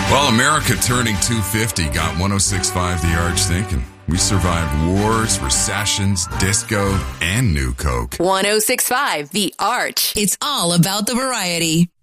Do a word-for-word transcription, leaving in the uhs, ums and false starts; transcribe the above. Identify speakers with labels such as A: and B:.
A: Well, America turning two fifty got one oh six point five The Arch thinking. We survived wars, recessions, disco, and New Coke.
B: one oh six point five The Arch.
C: It's all about the variety.